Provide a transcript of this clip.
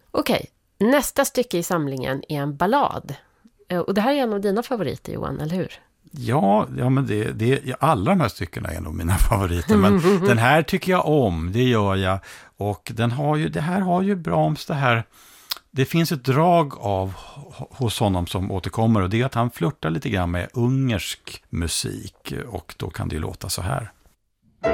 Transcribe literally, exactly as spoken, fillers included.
Okej, nästa stycke i samlingen är en ballad. Och det här är en av dina favoriter, Johan, eller hur? Ja, ja men det, det, alla de här styckena är nog mina favoriter. Men den här tycker jag om, det gör jag. Och den har ju, det här har ju Brahms det här... Det finns ett drag av hos honom som återkommer, och det är att han flörtar lite grann med ungersk musik, och då kan det ju låta så här.